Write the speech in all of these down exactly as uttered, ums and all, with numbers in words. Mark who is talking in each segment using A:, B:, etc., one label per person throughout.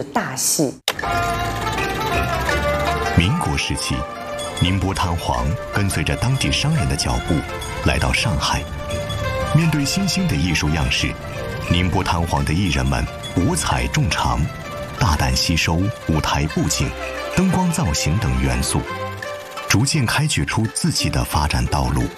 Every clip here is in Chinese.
A: 大戏。
B: 民国时期，宁波滩皇跟随着当地商人的脚步来到上海。面对新兴的艺术样式，宁波滩皇的艺人们五彩众长，大胆吸收舞台布景、灯光造型等元素，逐渐开掘出自己的发展道路。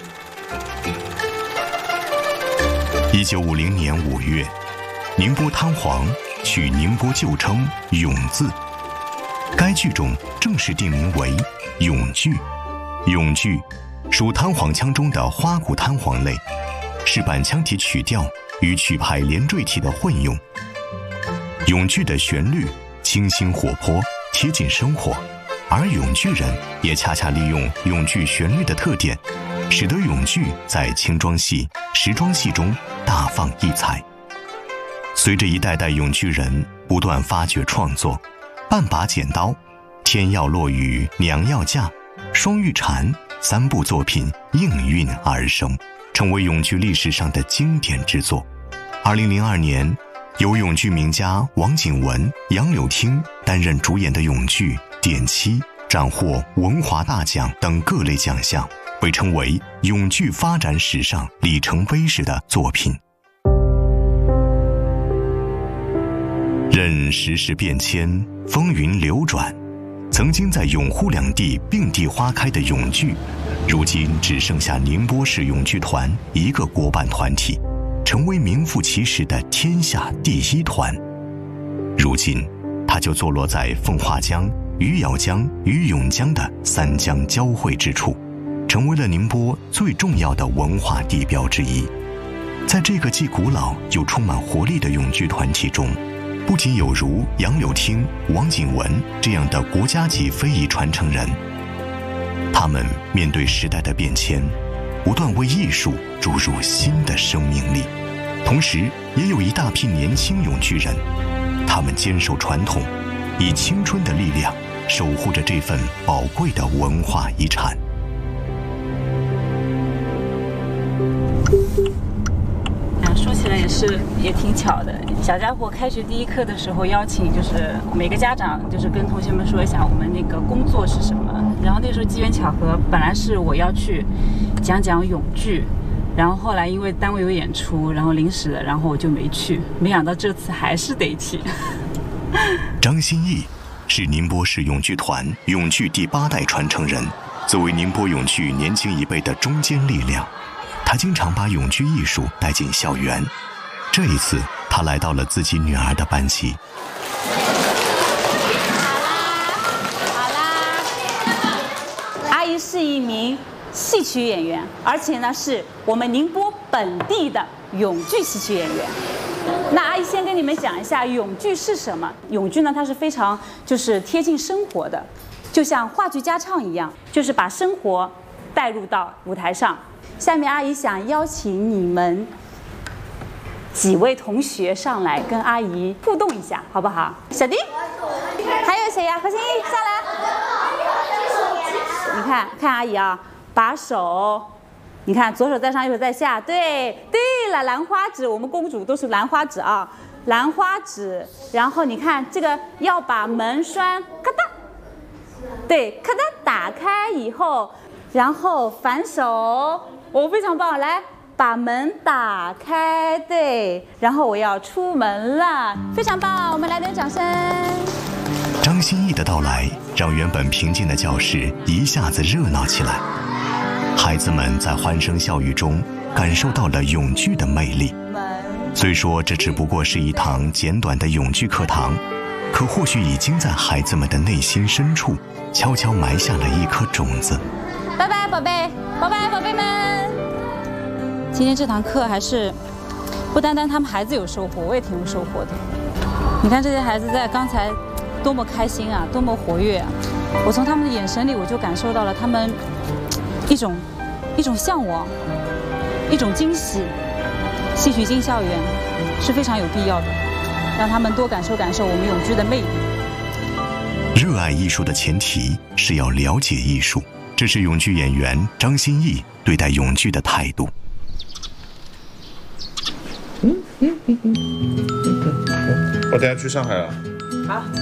B: 一九五零年五月，宁波滩皇取宁波旧称永字，该剧中正式定名为永剧。永剧属滩簧腔中的花鼓滩簧类，是板腔体曲调与曲牌连缀体的混用。永剧的旋律清新活泼，贴近生活，而永剧人也恰恰利用永剧旋律的特点，使得永剧在轻装戏、时装戏中大放异彩。随着一代代永剧人不断发掘创作，半把剪刀、天要落雨娘要嫁、双玉蝉三部作品应运而生，成为永剧历史上的经典之作。二零零二年，由永剧名家王景文、杨柳汀担任主演的永剧《点漆》斩获文华大奖等各类奖项，被称为永剧发展史上里程碑式的作品。任时势变迁，风云流转，曾经在永沪两地并蒂花开的永剧，如今只剩下宁波市永剧团一个国办团体，成为名副其实的天下第一团。如今它就坐落在奉化江、余姚江与永江的三江交汇之处，成为了宁波最重要的文化地标之一。在这个既古老又充满活力的永剧团体中，不仅有如杨柳汀、王景文这样的国家级非遗传承人，他们面对时代的变迁，不断为艺术注入新的生命力。同时也有一大批年轻永剧人，他们坚守传统，以青春的力量守护着这份宝贵的文化遗产。
C: 说起来也是也挺巧的，小家伙开学第一课的时候邀请，就是每个家长就是跟同学们说一下我们那个工作是什么。然后那时候机缘巧合，本来是我要去讲讲永剧，然后后来因为单位有演出，然后临时的，然后我就没去。没想到这次还是得去。
B: 张歆艺是宁波市永剧团永剧第八代传承人，作为宁波永剧年轻一辈的中坚力量，他经常把永剧艺术带进校园。这一次他来到了自己女儿的班级。
D: 好啦，阿姨是一名戏曲演员，而且呢是我们宁波本地的永剧戏曲演员。那阿姨先跟你们讲一下永剧是什么。永剧呢，它是非常就是贴近生活的，就像话剧家唱一样，就是把生活带入到舞台上。下面阿姨想邀请你们几位同学上来跟阿姨互动一下，好不好？小丁，还有谁呀？何心怡上来。你看看阿姨啊，把手，你看左手在上，右手在下。对对了，兰花指，我们公主都是兰花指啊，兰花指。然后你看这个要把门栓咔嗒，对，咔嗒打开以后，然后反手。我非常棒，来把门打开，对，然后我要出门了，非常棒，我们来点掌声。
B: 张歆艺的到来让原本平静的教室一下子热闹起来，孩子们在欢声笑语中感受到了永剧的魅力。虽说这只不过是一堂简短的永剧课堂，可或许已经在孩子们的内心深处悄悄埋下了一颗种子。
D: 拜拜，宝贝，拜拜，宝贝们。今天这堂课还是不单单他们孩子有收获，我也挺有收获的。你看这些孩子在刚才多么开心啊，多么活跃啊！我从他们的眼神里，我就感受到了他们一种一种向往，一种惊喜。戏曲进校园是非常有必要的，让他们多感受感受我们永剧的魅力。
B: 热爱艺术的前提是要了解艺术，这是永剧演员张歆艺对待永剧的态度。
E: 嗯嗯嗯嗯，我等下去上海了。
A: 好。